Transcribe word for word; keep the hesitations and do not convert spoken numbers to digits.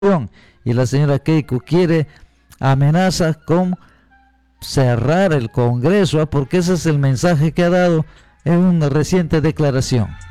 y la señora Keiko quiere amenaza con cerrar el Congreso, ¿eh? Porque ese es el mensaje que ha dado en una reciente declaración.